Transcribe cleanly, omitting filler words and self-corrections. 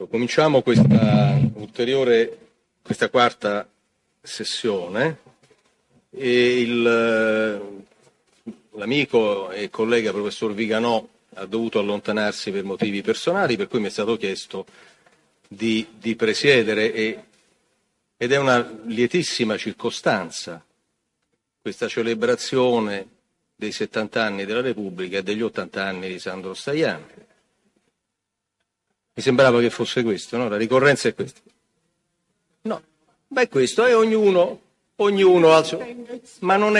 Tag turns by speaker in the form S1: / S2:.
S1: Cominciamo questa quarta sessione e l'amico e collega professor Viganò ha dovuto allontanarsi per motivi personali, per cui mi è stato chiesto di presiedere ed è una lietissima circostanza questa celebrazione dei 70 anni della Repubblica e degli 80 anni di Sandro Stajano. Mi sembrava che fosse questo, no? La ricorrenza è questa. No, questo è ognuno ma non è